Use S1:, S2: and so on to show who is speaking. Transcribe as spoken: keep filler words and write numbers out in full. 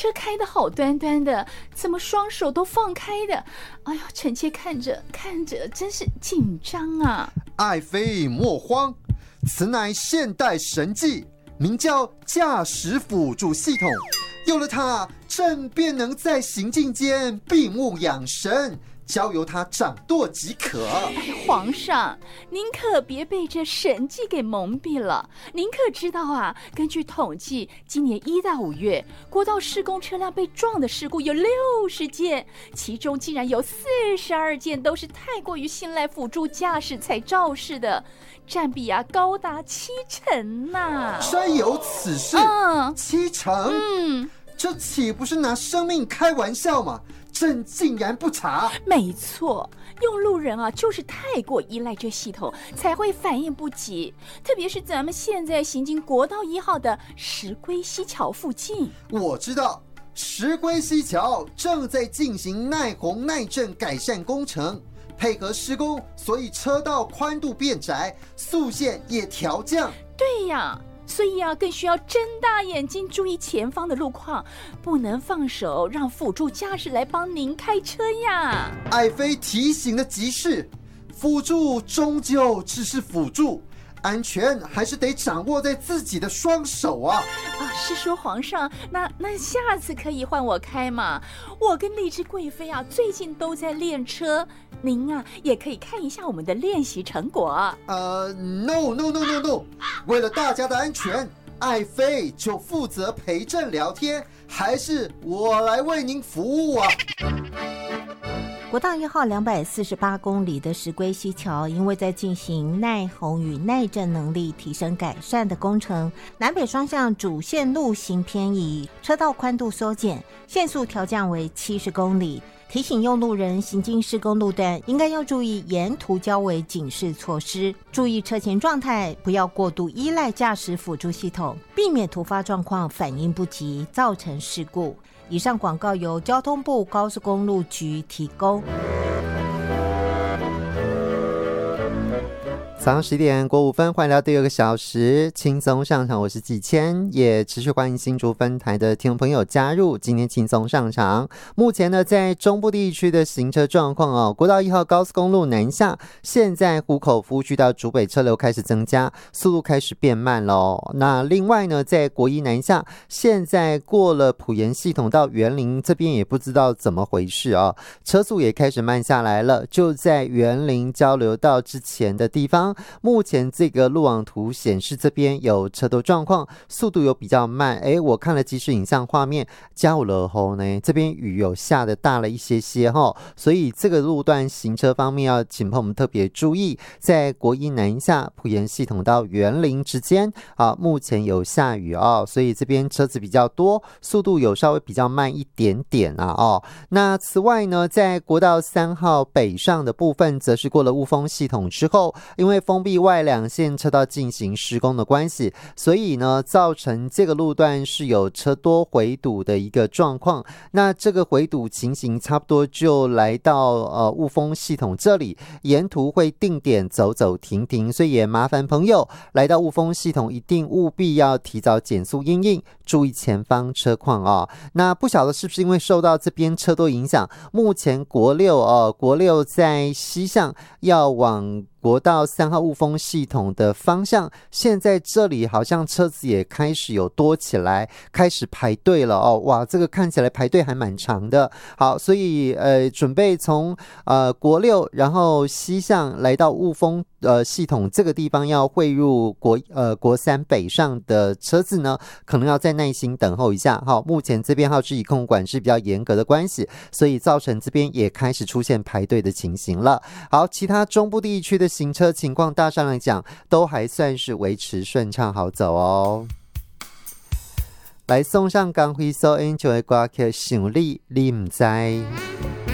S1: 车开得好端端的，怎么双手都放开的？哎呦，臣妾看着看着真是紧张啊！
S2: 爱妃莫慌，此乃现代神技，名叫驾驶辅助系统。有了它，朕便能在行进间闭目养神，交由他掌舵即可。
S1: 哎，皇上，您可别被这神迹给蒙蔽了。您可知道啊，根据统计，今年一到五月，国道施工车辆被撞的事故有六十件，其中竟然有四十二件都是太过于信赖辅助驾驶才肇事的，占比啊高达七成呐、啊！
S2: 真有此事？
S1: 嗯，
S2: 七成？
S1: 嗯，
S2: 这岂不是拿生命开玩笑吗？朕竟然不查。
S1: 没错，用路人啊就是太过依赖这系统，才会反应不及。特别是咱们现在行经国道一号的石龟溪桥附近。
S2: 我知道，石龟溪桥正在进行耐洪耐震改善工程，配合施工，所以车道宽度变窄，速限也调降。
S1: 对呀，所以啊，更需要睁大眼睛注意前方的路况，不能放手让辅助驾驶来帮您开车呀。
S2: 爱妃提醒的极是，辅助终究只是辅助，安全还是得掌握在自己的双手啊！
S1: 啊，是说皇上，那那下次可以换我开嘛？我跟丽芝贵妃啊，最近都在练车，您啊也可以看一下我们的练习成果。
S2: 呃 ，no no no no no， 为了大家的安全，爱妃就负责陪朕聊天，还是我来为您服务啊？
S3: 国道一号两百四十八公里的石龟溪桥，因为在进行耐洪与耐震能力提升改善的工程，南北双向主线路行偏移，车道宽度缩减，限速调降为七十公里。提醒用路人行经施工路段，应该要注意沿途交围警示措施，注意车前状态，不要过度依赖驾驶辅助系统，避免突发状况反应不及，造成事故。以上广告由交通部高速公路局提供。
S4: 早上十点过五分，欢迎来到第二个小时轻松上场，我是季谦，也持续欢迎新竹分台的听众朋友加入今天轻松上场。目前呢，在中部地区的行车状况哦，国道一号高速公路南下，现在湖口服务区到竹北车流开始增加，速度开始变慢了。那另外呢，在国一南下，现在过了埔盐系统到员林这边也不知道怎么回事啊、哦，车速也开始慢下来了。就在员林交流道之前的地方，目前这个路网图显示这边有车头状况，速度有比较慢。诶，我看了即时影像画面，加了后呢，这边雨有下的大了一些些齁，所以这个路段行车方面要请朋友们特别注意。在国一南下埔盐系统到员林之间啊，目前有下雨哦，所以这边车子比较多，速度有稍微比较慢一点点啊哦。那此外呢，在国道三号北上的部分，则是过了雾峰系统之后，因为封闭外两线车道进行施工的关系，所以呢，造成这个路段是有车多回堵的一个状况。那这个回堵情形差不多就来到呃雾峰系统这里，沿途会定点走走停停，所以也麻烦朋友来到雾峰系统一定务必要提早减速因应，注意前方车况哦。那不晓得是不是因为受到这边车多影响，目前国六哦，国六在西向要往国道三号雾峰系统的方向，现在这里好像车子也开始有多起来，开始排队了哦。哇，这个看起来排队还蛮长的。好，所以呃，准备从呃国六，然后西向来到雾峰呃系统这个地方要汇入国呃国三北上的车子呢，可能要再耐心等候一下。好，目前这边号志以控管是比较严格的关系，所以造成这边也开始出现排队的情形了。好，其他中部地区的行车情况大上来讲都还算是维持顺畅好走哦。来送上刚回收 Angel 的歌曲想你你不知。